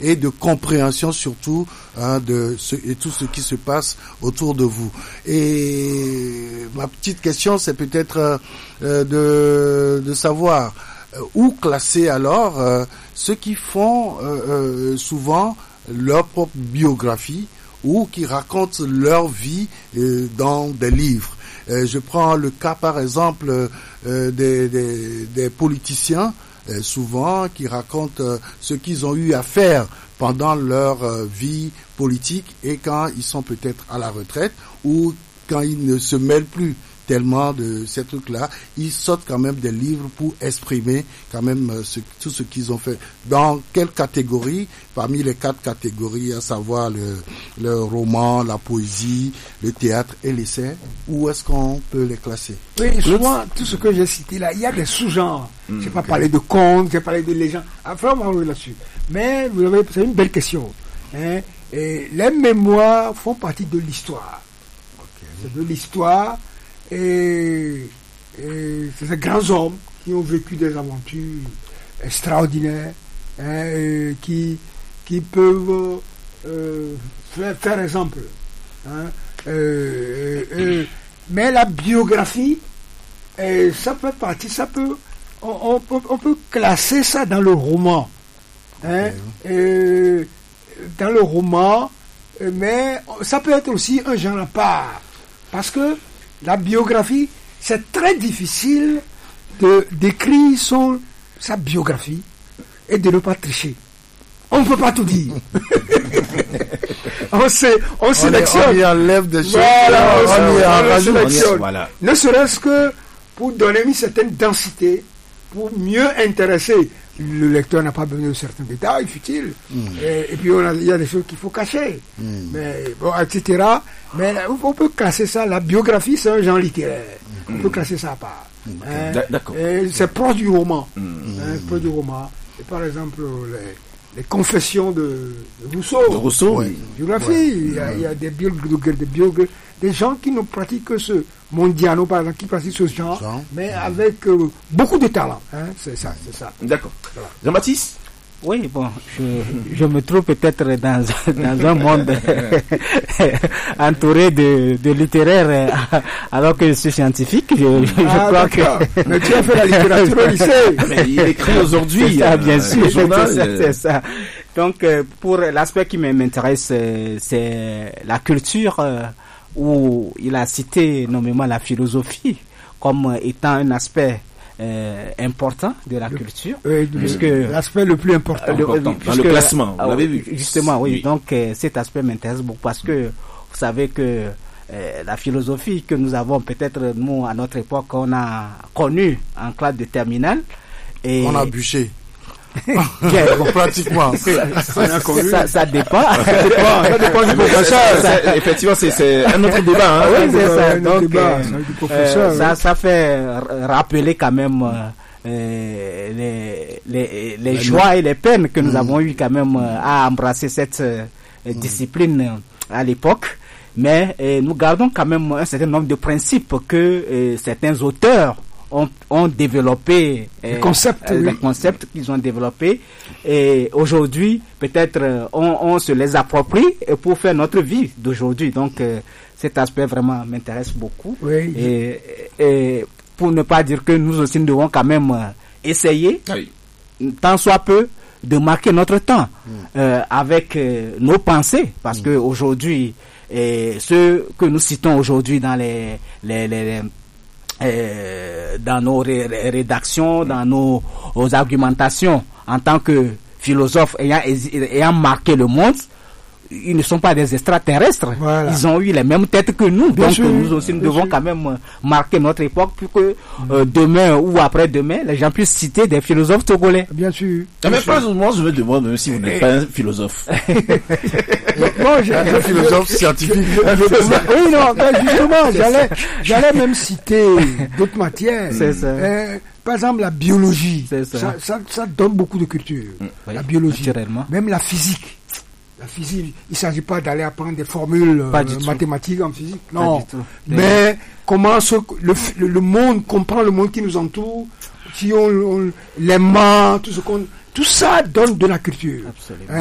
et de compréhension surtout de tout ce qui se passe autour de vous. Et ma petite question, c'est peut-être de savoir où classer alors ceux qui font souvent leur propre biographie ou qui racontent leur vie dans des livres. Je prends le cas par exemple des politiciens souvent qui racontent ce qu'ils ont eu à faire pendant leur vie politique et quand ils sont peut-être à la retraite ou quand ils ne se mêlent plus tellement de ces trucs-là, ils sortent quand même des livres pour exprimer quand même tout ce qu'ils ont fait. Dans quelle catégorie, parmi les 4 catégories, à savoir le roman, la poésie, le théâtre et l'essai, où est-ce qu'on peut les classer? Oui, souvent, tout ce que j'ai cité là, il y a des sous-genres. J'ai pas parlé de contes, j'ai parlé de légendes. Enfin, on va revenir là-dessus. Mais c'est une belle question. Et les mémoires font partie de l'histoire. C'est de l'histoire. Et c'est ces grands hommes qui ont vécu des aventures extraordinaires, qui peuvent faire exemple. Mais la biographie, ça peut partir, on peut classer ça dans le roman. Dans le roman, mais ça peut être aussi un genre à part. Parce que la biographie, c'est très difficile d'écrire sa biographie et de ne pas tricher. On ne peut pas tout dire. on sélectionne. On y enlève des choses. Voilà, on sélectionne. Voilà. Ne serait-ce que pour donner une certaine densité, pour mieux intéresser. Le lecteur n'a pas besoin de certains détails futiles. Et puis il y a des choses qu'il faut cacher. Mais bon, etc. Mais on peut classer ça. La biographie, c'est un genre littéraire. On peut classer ça à part. D'accord. C'est proche du roman. Proche du roman. Et par exemple, les confessions de Rousseau. Oui. Biographie. Il y a des biographes, des gens qui ne pratiquent que ce Mondiano, par exemple, qui pratiquent ce genre, mais avec beaucoup de talent. C'est ça. D'accord. Voilà. Jean-Baptiste? Oui, bon, je me trouve peut-être dans un monde entouré de littéraires, alors que je suis scientifique. Je crois que... Mais tu as fait la littérature au lycée. Mais il écrit aujourd'hui. C'est ça, bien sûr. Journal, c'est ça. Donc, pour l'aspect qui m'intéresse, c'est la culture, où il a cité nommément la philosophie comme étant un aspect important de la culture, puisque l'aspect le plus important dans le classement, vous l'avez vu. Justement, oui. Donc cet aspect m'intéresse beaucoup parce que vous savez que la philosophie que nous avons peut-être nous à notre époque, on a connu en classe de terminale et on a bûché. Pratiquement. Ça dépend. Ça dépend du professeur. Effectivement, c'est un autre débat. Oui, c'est ça. Donc, ça fait rappeler quand même les joies et les peines que nous avons eu quand même à embrasser cette discipline à l'époque. Mais nous gardons quand même un certain nombre de principes que certains auteurs ont développé les concepts qu'ils ont développés et aujourd'hui peut-être on se les approprie pour faire notre vie d'aujourd'hui. Donc cet aspect vraiment m'intéresse beaucoup. Oui. Et pour ne pas dire que nous aussi nous devons quand même essayer tant soit peu de marquer notre temps avec nos pensées, parce que aujourd'hui ceux que nous citons aujourd'hui dans dans nos rédactions, dans nos argumentations en tant que philosophes ayant marqué le monde, ils ne sont pas des extraterrestres. Voilà. Ils ont eu les mêmes têtes que nous. Bien donc sûr, nous aussi nous devons quand même marquer notre époque pour que demain ou après-demain, les gens puissent citer des philosophes togolais. Bien sûr. Mais moi je me demande même si vous n'êtes pas un philosophe. Moi, j'ai un philosophe scientifique. Oui, non, ben justement, j'allais même citer d'autres matières. C'est ça. Par exemple, la biologie. C'est ça. Ça donne beaucoup de culture. Oui, la biologie. Même la physique. La physique, il ne s'agit pas d'aller apprendre des formules mathématiques en physique. Non. Mais comment le monde comprend le monde qui nous entoure, si on l'aime, tout ça donne de la culture. Absolument.